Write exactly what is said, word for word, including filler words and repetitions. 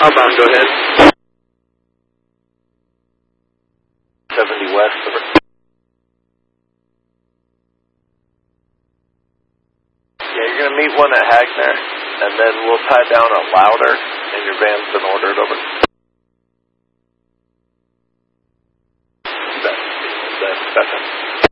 Outbound, go ahead. seventy west. Over. Yeah, you're going to meet one at Hagner, and then we'll tie down a louder, and your van's been ordered over.